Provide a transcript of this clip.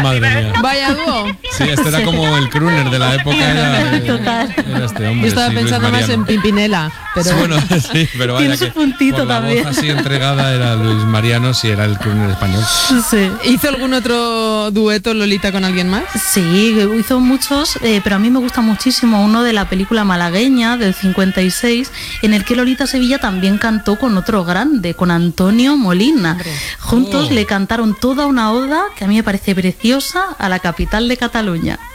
madre mía. Vaya dúo. Sí, este era como el crooner de la época. Total. Era este hombre. Yo estaba sí, pensando Luis más en Mariano. Pimpinela, pero Sí, bueno, sí, pero vaya Tiene su que puntito por la también. voz así entregada era Luis Mariano, si era el crooner español. Sí. ¿hizo algún otro dueto Lolita con alguien más? Sí, hizo muchos, pero a mí me gusta muchísimo uno de la película malagueña del 56, en el que Lolita Sevilla también cantó con otro grande, con Antonio Molina. Hombre. Juntos Oh. le cantaron toda una oda que a mí me parece preciosa a la capital de Cataluña.